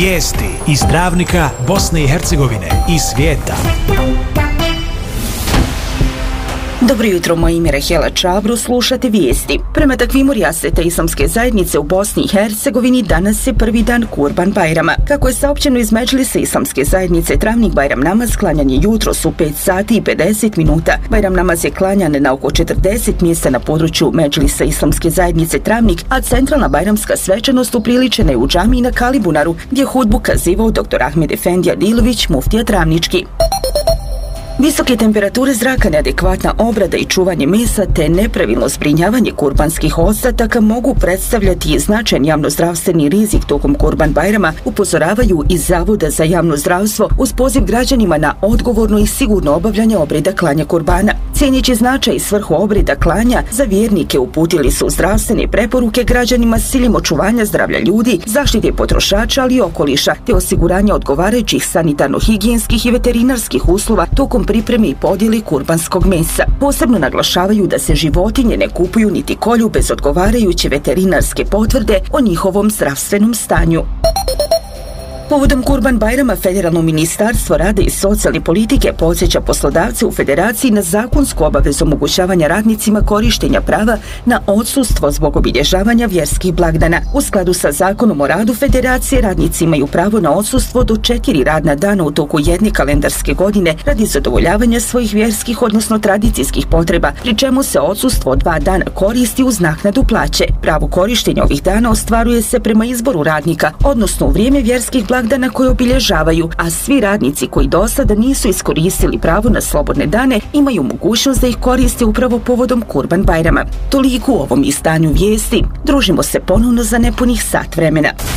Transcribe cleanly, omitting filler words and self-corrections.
Vijesti iz Travnika, Bosne i Hercegovine i svijeta. Dobro jutro, moje ime je Rahela Čabru, slušate vijesti. Prema takvimu rijaseta islamske zajednice u Bosni i Hercegovini danas je prvi dan Kurban Bajrama. Kako je saopćeno iz Medžlisa islamske zajednice, Travnik Bajram namaz klanjan je jutros u 5 sati i 50 minuta. Bajram namaz je klanjan na oko 40 mjesta na području Medžlisa islamske zajednice Travnik, a centralna bajramska svečanost upriličena je u džamiji na Kalibunaru, gdje je hudbu kazivao dr. Ahmed Efendija Dilović, muftija Travnički. Visoke temperature zraka, neadekvatna obrada i čuvanje mesa te nepravilno zbrinjavanje kurbanskih ostataka mogu predstavljati značajan javnozdravstveni rizik tokom Kurban Bajrama, upozoravaju iz Zavoda za javno zdravstvo uz poziv građanima na odgovorno i sigurno obavljanje obreda klanja kurbana. Cijeneći značaj i svrhu obreda klanja, za vjernike uputili su zdravstvene preporuke građanima s ciljem očuvanja zdravlja ljudi, zaštite potrošača ali i okoliša, te osiguranja odgovarajućih sanitarno-higijenskih i veterinarskih uslova tokom pripreme i podjeli kurbanskog mesa. Posebno naglašavaju da se životinje ne kupuju niti kolju bez odgovarajuće veterinarske potvrde o njihovom zdravstvenom stanju. Povodom Kurban Bajrama Federalno ministarstvo rada i socijalne politike podsjeća poslodavce u federaciji na zakonsku obavezu omogućavanja radnicima korištenja prava na odsustvo zbog obilježavanja vjerskih blagdana. U skladu sa Zakonom o radu federacije, radnici imaju pravo na odsustvo do 4 radna dana u toku jedne kalendarske godine radi zadovoljavanja svojih vjerskih odnosno tradicijskih potreba, pri čemu se odsustvo od 2 dana koristi uz naknadu plaće. Pravo korištenja ovih dana ostvaruje se prema izboru radnika, odnosno u vrijeme vjerskih blagdana koje obilježavaju, a svi radnici koji do sada nisu iskoristili pravo na slobodne dane imaju mogućnost da ih koriste upravo povodom Kurban Bajrama. Toliko u ovom izdanju vijesti. Družimo se ponovno za nepunih sat vremena.